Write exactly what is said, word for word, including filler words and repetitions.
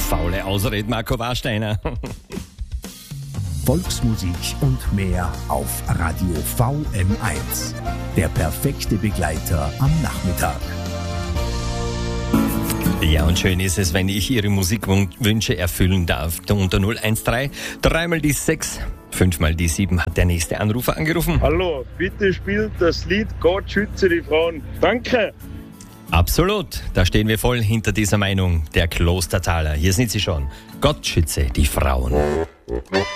faule Ausrede, Marco Warsteiner. Volksmusik und mehr auf Radio V M eins. Der perfekte Begleiter am Nachmittag. Ja, und schön ist es, wenn ich Ihre Musikwünsche erfüllen darf. Unter null eins drei, dreimal die sechs, fünfmal die sieben hat der nächste Anrufer angerufen. Hallo, bitte spielt das Lied Gott schütze die Frauen. Danke! Absolut, da stehen wir voll hinter dieser Meinung. Der Klostertaler, hier sind sie schon. Gott schütze die Frauen.